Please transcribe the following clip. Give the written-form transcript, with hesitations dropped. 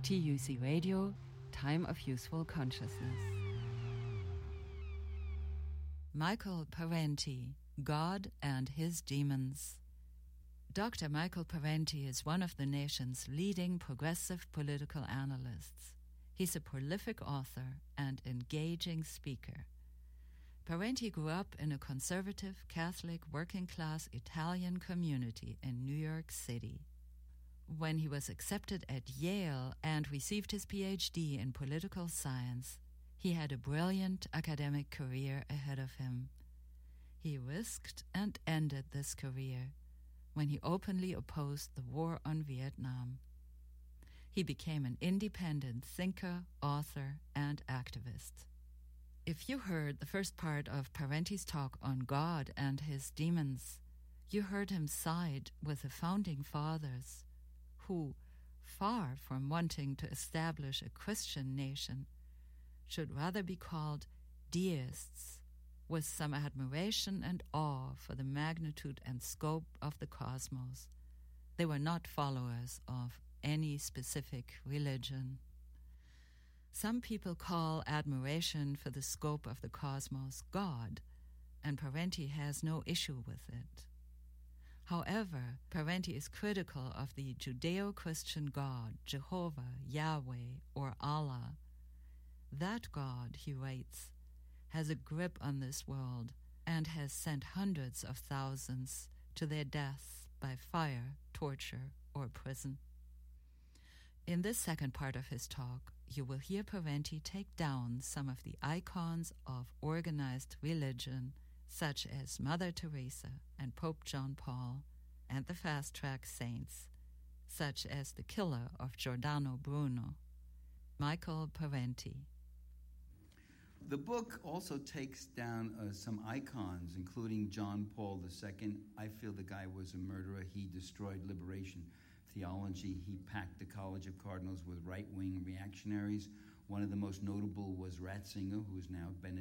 TUC Radio, Time of Useful Consciousness. Michael Parenti, God and His Demons. Dr. Michael Parenti is one of the nation's leading progressive political analysts. He's a prolific author and engaging speaker. Parenti grew up in a conservative, Catholic, working-class Italian community in New York City. When he was accepted at Yale and received his PhD in political science, he had a brilliant academic career ahead of him. He risked and ended this career when he openly opposed the war on Vietnam. He became an independent thinker, author, and activist. If you heard the first part of Parenti's talk on God and His Demons, you heard him side with the Founding Fathers, who, far from wanting to establish a Christian nation, should rather be called deists, with some admiration and awe for the magnitude and scope of the cosmos. They were not followers of any specific religion. Some people call admiration for the scope of the cosmos God, and Parenti has no issue with it. However, Parenti is critical of the Judeo-Christian God, Jehovah, Yahweh, or Allah. That God, he writes, has a grip on this world and has sent hundreds of thousands to their deaths by fire, torture, or prison. In this second part of his talk, you will hear Parenti take down some of the icons of organized religion, such as Mother Teresa and Pope John Paul, and the fast-track saints, such as the killer of Giordano Bruno. Michael Parenti. The book also takes down some icons, including John Paul II. I feel the guy was a murderer. He destroyed liberation theology. He packed the College of Cardinals with right-wing reactionaries. One of the most notable was Ratzinger, who is now Benedict